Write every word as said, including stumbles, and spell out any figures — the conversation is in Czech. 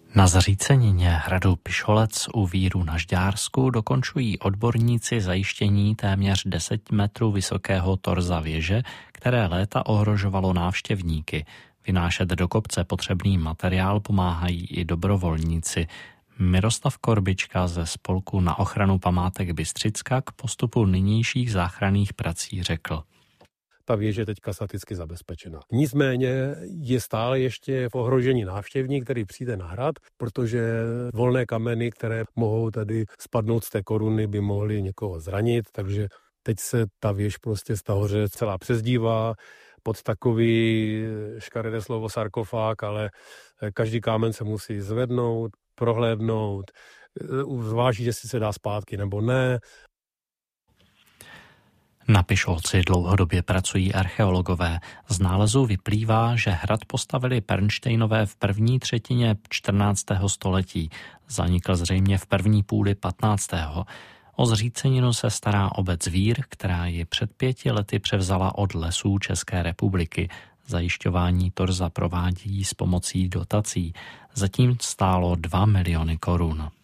Na zřícenině hradu Pišholec u Víru na Žďársku dokončují odborníci zajištění téměř deset metrů vysokého torza věže, které léta ohrožovalo návštěvníky. Vynášet do kopce potřebný materiál pomáhají i dobrovolníci. Miroslav Korbička ze Spolku na ochranu památek Bystřicka k postupu nynějších záchranných prací řekl. Ta věž je teďka staticky zabezpečena. Nicméně je stále ještě v ohrožení návštěvník, který přijde na hrad, protože volné kameny, které mohou tady spadnout z té koruny, by mohly někoho zranit, takže teď se ta věž prostě z té hoře celá přezdívá pod takový škaredé slovo sarkofág, ale každý kámen se musí zvednout, prohlédnout, zvážit, jestli se dá zpátky nebo ne. Na Pišholci dlouhodobě pracují archeologové. Z nálezu vyplývá, že hrad postavili Pernštejnové v první třetině čtrnáctého století. Zanikl zřejmě v první půli patnáctého O zříceninu se stará obec Vír, která ji před pěti lety převzala od Lesů České republiky. Zajišťování torza provádí s pomocí dotací. Zatím stálo dva miliony korun.